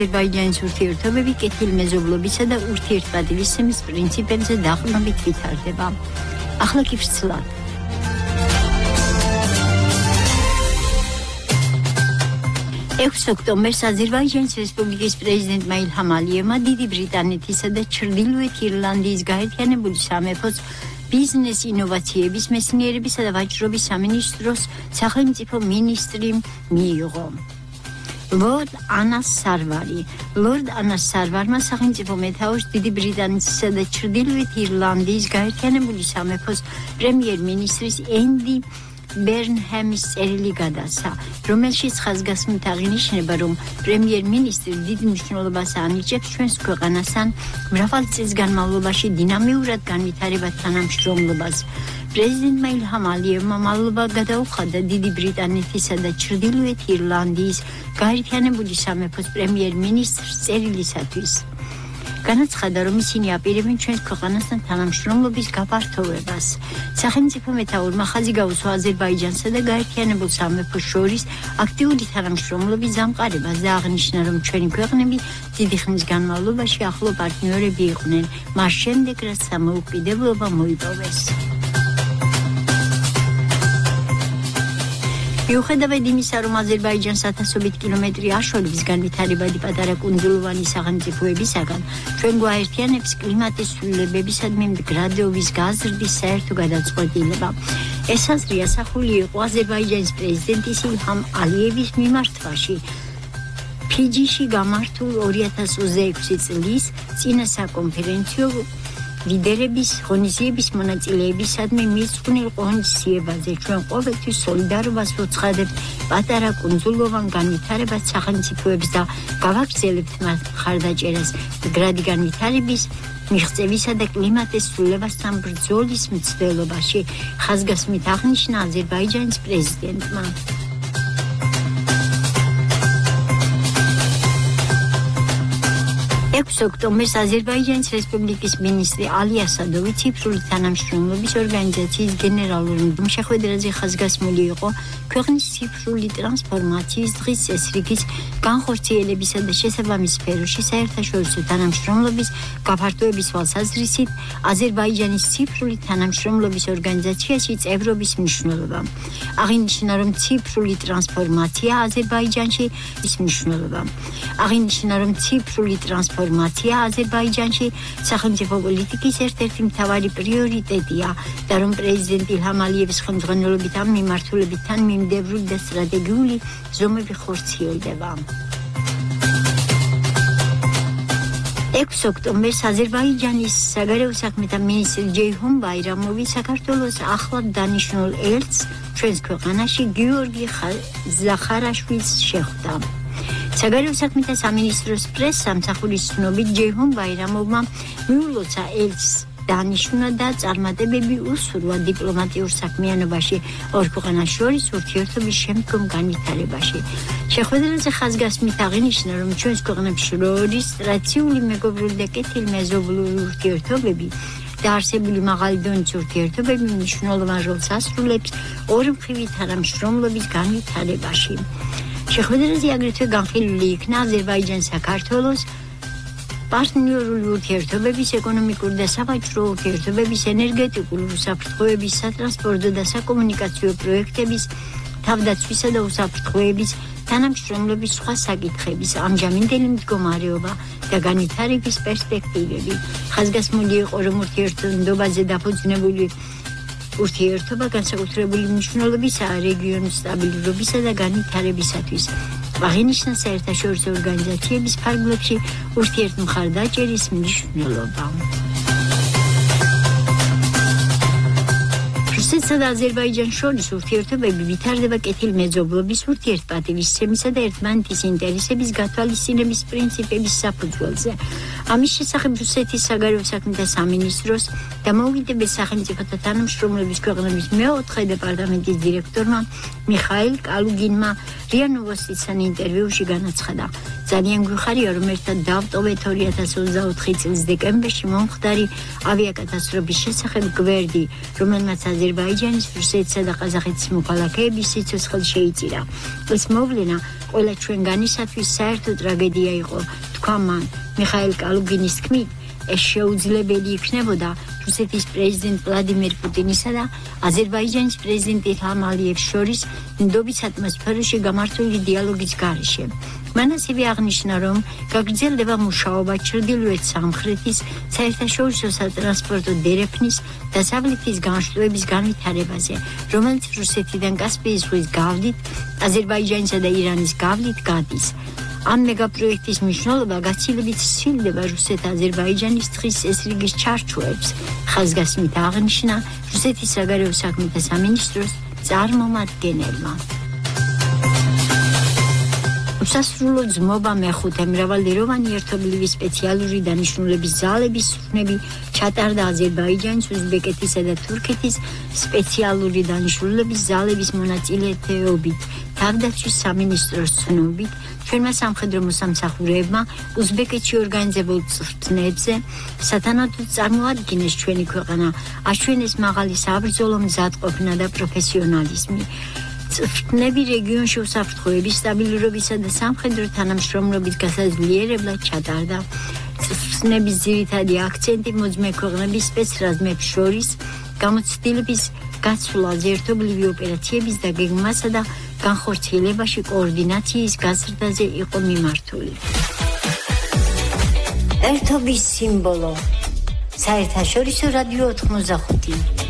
აზერბაიჯანის ურთიერთობები კეთილმეზობლობისა და ურთიერთპატივისცემის პრინციპებზე დაყრდნობით ვითარდება. ახლა კი ვცლად. 6 ოქტომბერს აზერბაიჯანის რესპუბლიკის პრეზიდენტმა ილჰამ ალიევმა დიდი ბრიტანეთისა და ჩრდილოეთ ირლანდიის გაერთიანებული სამეფოს ბიზნეს ინოვაციების, მეცნიერებისა და ვაჭრობის სამინისტროს სახელმწიფო მინისტრი მიიღო. ლორდ ანას სარვარმა სახელმწიფო მეთაურს დიდი ბრიტანეთისა და ჩრდილოეთ ირლანდიის გაერთიანებული სამეფოს პრემიერ-მინისტრის ენდი ბერნჰემის წერილი გადასცა, რომელშიც ხაზგასმით აღინიშნება, რომ პრემიერ-მინისტრი დიდ მნიშვნელობას ანიჭებს ჩვენს ქვეყანასთან მრავალი წლის განმავლობაში დინამიურად განვითარებად თანამშრომლობას. პრეზიდენტმა ილჰამ ალიევმა მადლობა გადაუხადა დიდი ბრიტანეთისა და ჩრდილოეთ ირლანდიის გაერთიანებული სამეფოს პრემიერ-მინისტრს წერილისათვის. განაცხადა, რომ ისინი აპირებენ ჩვენს ქვეყანასთან თანამშრომლობის გაფართოვებას. სახელმწიფო მეთაურმა ხაზი გაუსვა აზერბაიჯანსა და გაერთიანებულ სამეფოს შორის აქტიური თანამშრომლობის დამყარებას და აღნიშნა, რომ ჩვენი ქვეყნები დიდი ხნის განმავლობაში ახლო პარტნიორები იყვნენ, მას შემდეგ, რაც დამოუკიდებლობა მოიპოვეს. მიუხედავად იმისა, რომ აზერბაიჯანს ათასობით კილომეტრი აშორების განვითარებადი პატარა კუნძულოვანი სახელმწიფოებისაგან, ჩვენ გვაერთიანებს კლიმატის ცვლილებებისადმი მდგრადობის გაზრდის საერთო გადაწყვეტილება. ეს აზრი ასახული იყო აზერბაიჯანის პრეზიდენტის ილჰამ ალიევის მიმართვაში ფიჯიში გამართულ 2026 წლის წინა საკონფერენციო ლიდერების ღონისძიების მონაწილეებისადმი მიწყვნილ ღონისძიებაზე. ჩვენ ყოველთვის სოლიდარობას ვუცხადებთ პატარა კუნძულოვან განვითარებად სახელმწიფოებს და გავაგრძელებთ მათ მხარდაჭერას მდგრადი განვითარების მიღწევისა და კლიმატის ცვლილებასთან ბრძოლის მცდელობაში, ხაზგასმით აღნიშნა აზერბაიჯანის პრეზიდენტმა. 6 ოქტომბერს აზერბაიჯანის რესპუბლიკის მინისტრი ალი ასადოვი ციფრული თანამშრომლობის ორგანიზაციის გენერალური მდივანი ხაზგასმული იყო ქვეყნის ციფრული ტრანსფორმაციის დღის წესრიგის განხორციელებისა და შესაბამის სფეროში საერთაშორისო თანამშრომლობის გაფართოების თვალსაზრისით აზერბაიჯანის ციფრული თანამშრომლობის ორგანიზაციაში წევრობის მნიშვნელობა. აღინიშნა, რომ ციფრული ტრანსფორმაცია აზერბაიჯანში ის მნიშვნელობა. აღინიშნა, რომ ციფრული ტრანსფორმაცია აზერბაიჯანში სახელმწიფო პოლიტიკის ერთ-ერთი მთავარი პრიორიტეტია და რომ პრეზიდენტ ილჰამ ალიევის ხელმძღვანელობით ამ მიმართულებით თანმიმდევრული და სტრატეგიული ზომები ხორციელდება. 6 ოქტომბერს აზერბაიჯანის საგარეო საქმეთა მინისტრი ჯეიჰუნ ბაირამოვი საქართველოს ახლად დანიშნულ ელჩს ჩვენს ქვეყანაში გიორგი ზახარაშვილს შეხვდა. საგარეო საქმეთა სამინისტროს პრეს-სამსახურის ცნობით ჯეიჰუნ ბაირამოვმა მიულოცა ელჩს დანიშნა და წარმატებები უსურვა დიპლომატიურ საქმიანობაში ორ ქვეყანას შორის ურთიერთობის შემდგომ განვითარებაში. შეხვედრაზე ხაზგასმით აღინიშნა, რომ ჩვენს ქვეყნებს შორის ტრადიციული მეგობრული და კეთილმეზობლური ურთიერთობები და არსებული მაღალი დონის ურთიერთობები მნიშვნელოვან როლს ასრულებს ორმხრივი თანამშრომლობის განვითარებაში. შეხვედრაზე აგრეთვე განხილული იქნა აზერბაიჯან-საქართველოს პარტნიორული ურთიერთობების, ეკონომიკური და სავაჭრო ურთიერთობების, ენერგეტიკული უსაფრთხოების, სატრანსპორტო და საკომუნიკაციო პროექტების, თავდაცვისა და უსაფრთხოების, თანამშრომლობის სხვა საკითხების, ამჟამინდელი მდგომარეობა და განვითარების პერსპექტივები. ხაზგასმული იყო, რომ ურთიერთობაზე დაფუძნებული ურთიერთობა განსაკუთრებული მნიშვნელობისაა რეგიონის სტაბილურობისა და განვითარებისათვის. აღინიშნა საერთაშორისო ორგანიზაციების ფარგლებში ურთიერთმხარდაჭერის მნიშვნელობა. რუსეთსა და აზერბაიჯანს შორის ურთიერთობები ვითარდება კეთილმეზობლობის, ურთიერთპატივისცემისა და ერთმანეთის ინტერესების გათვალისწინების პრინციპების საფუძველზე. ამის შესახებ რუსეთის საგარეო საქმეთა სამინისტროს დამოუკიდებელ სახელმწიფოთა თანამშრომლობის ქვეყნების მეოთხე დეპარტამენტის დირექტორმა მიხაილ კალუგინმა რია ნოვოსტისთან ინტერვიუში განაცხადა. ძალიან გვიხარია, რომ ერთად დავტოვეთ 2024 წლის დეკემბერში მომხდარი ავიაკატასტროფის შესახებ გვერდი, რომელმაც აზერბაიჯანის, რუსეთისა და ყაზახეთის მოქალაქეების სიცოცხლე შეიწირა. ეს მოვლენა ყველა ჩვენგანისათვის საერთო ტრაგედია იყო, თქვა მან. მიხაილ კალუგინის თქმით, ეს შეუძლებელი იქნებოდა რუსეთის პრეზიდენტ ვლადიმერ პუტინისა და აზერბაიჯანის პრეზიდენტ ილჰამ ალიევს შორის ნდობის ატმოსფეროში გამართული დიალოგის გარეშე. მან ასევე აღნიშნა, რომ გაგრძელდება მუშაობა ჩრდილოეთ სამხრეთის საერთაშორისო სატრანსპორტო დერეფნის დასავლეთის განშტოების განვითარებაზე, რომელიც რუსეთიდან კასპიის ზღვის გავლით, აზერბაიჯანისა და ირანის გავლით გადის. ამ მეგაპროექტის მნიშვნელობა გაცილებით სცილდება რუსეთ-აზერბაიჯანის თხრის წესრიგის ჩარჩოებს. ხაზგასმით აღნიშნა რუსეთის საგარეო საქმეთა სამინისტროს წარმომადგენელმა. უსასრულო ძმობა მეხუთე მრავალეროვანი ერთობლივი სპეციალური დანიშნულების ძალების სხდომები ჩატარდა აზერბაიჯანის, უზბეკეთისა და თურქეთის სპეციალური დანიშნულების ძალების მონაწილეობით. თავდაცვის სამინისტროს ცნობით, ჩვენმა სამხედრო მოსამსახურეებმა უზბეკეთში ორგანიზებულ წვრთნებზე სათანადოდ წარმოადგინეს ჩვენი ქვეყანა, აჩვენეს მაღალი საბრძოლო მზადყოფნა და პროფესიონალიზმი. წვრთნები რეგიონში უსაფრთხოების, სტაბილურობისა და სამხედრო თანამშრომლობის გასაძლიერებლად ჩატარდა. წვრთნების ძირითადი აქცენტი მოძმე ქვეყნების სპეცრაზმებს შორის გამოცდილების გაცვლაზე, ერთობლივი ოპერაციების დაგეგმვასა და განხორციელებაში კოორდინაციის გაზრდაზე იყო მიმართული. ერთობის სიმბოლო. საერთაშორისო რადიო 95.